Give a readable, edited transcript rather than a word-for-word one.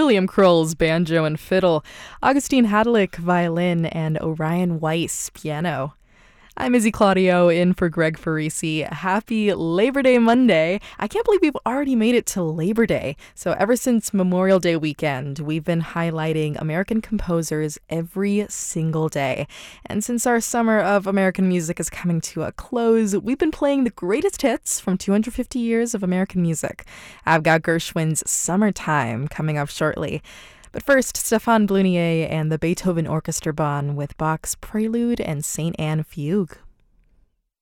William Kroll's banjo and fiddle, Augustine Hadlick violin, and Orion Weiss piano. I'm Izzy Claudio in for Greg Farisi. Happy Labor Day Monday. I can't believe we've already made it to Labor Day. So ever since Memorial Day weekend, we've been highlighting American composers every single day. And since our summer of American music is coming to a close, we've been playing the greatest hits from 250 years of American music. I've got Gershwin's Summertime coming up shortly. But first, Stéphane Blunier and the Beethoven Orchestra Bonn with Bach's Prelude and St. Anne Fugue.